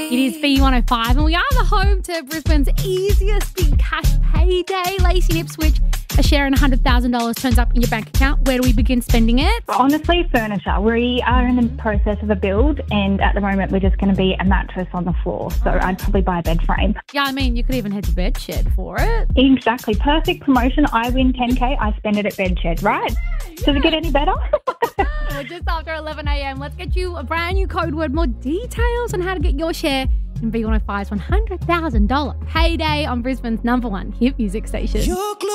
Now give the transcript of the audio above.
It is B105 and we are the home to Brisbane's easiest big cash payday. Lacey and Ipswich, a share in $100,000 turns up in your bank account. Where do we begin spending it? Honestly, furniture. We are in the process of a build and at the moment we're just going to be a mattress on the floor. So I'd probably buy a bed frame. Yeah, I mean, you could even head to Bedshed for it. Exactly. Perfect promotion. I win 10K. I spend it at Bedshed, right? Does it get any better? We're just after 11 a.m. Let's get you a brand new code word. More details on how to get your share in B105's $100,000 payday on Brisbane's #1 hit music station.